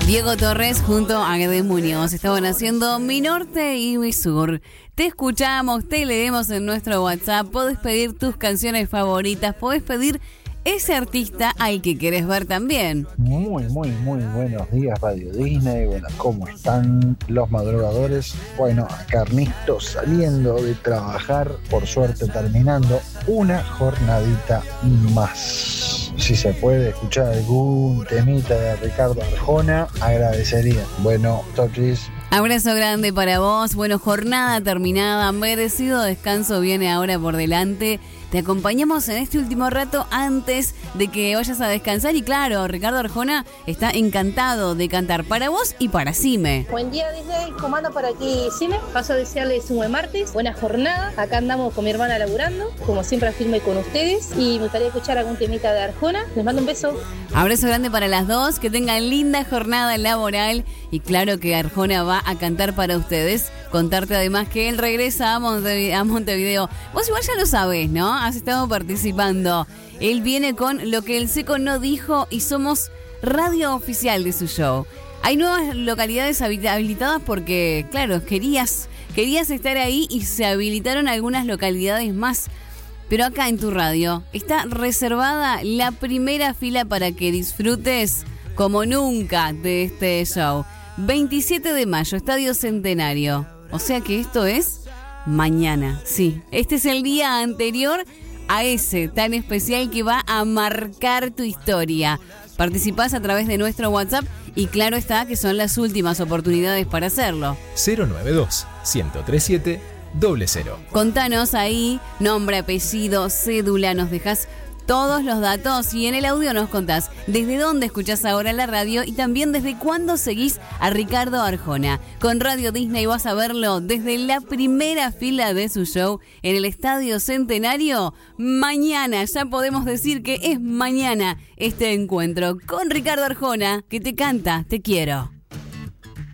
Diego Torres junto a Gede Muñoz estaban haciendo Mi Norte y Mi Sur. Te escuchamos, te leemos en nuestro WhatsApp. Podés pedir tus canciones favoritas, podés pedir ese artista al que querés ver también. Muy buenos días, Radio Disney. Bueno, ¿cómo están los madrugadores? Bueno, acá Ernesto saliendo de trabajar, por suerte terminando una jornadita más. Si se puede escuchar algún temita de Ricardo Arjona, agradecería. Bueno, toquis. Abrazo grande para vos. Bueno, jornada terminada, merecido descanso viene ahora por delante. Te acompañamos en este último rato antes de que vayas a descansar y claro, Ricardo Arjona está encantado de cantar para vos y para Sime. Buen día Disney, ¿cómo anda por aquí Sime? Paso a desearles un buen martes, buena jornada. Acá andamos con mi hermana laburando, como siempre firme con ustedes y me gustaría escuchar algún temita de Arjona. Les mando un beso. Abrazo grande para las dos, que tengan linda jornada laboral y claro que Arjona va a cantar para ustedes. Contarte además que él regresa a Montevideo. Vos igual ya lo sabés, ¿no? Has estado participando. Él viene con Lo que el Seco no dijo y somos radio oficial de su show. Hay nuevas localidades habilitadas porque, claro, querías estar ahí y se habilitaron algunas localidades más. Pero acá en tu radio está reservada la primera fila para que disfrutes como nunca de este show. 27 de mayo, Estadio Centenario. O sea que esto es mañana, sí. Este es el día anterior a ese tan especial que va a marcar tu historia. Participás a través de nuestro WhatsApp y claro está que son las últimas oportunidades para hacerlo. 092-1037-00. Contanos ahí, nombre, apellido, cédula, nos dejas todos los datos y en el audio nos contás desde dónde escuchás ahora la radio y también desde cuándo seguís a Ricardo Arjona. Con Radio Disney vas a verlo desde la primera fila de su show en el Estadio Centenario. Mañana, ya podemos decir que es mañana este encuentro con Ricardo Arjona que te canta Te Quiero.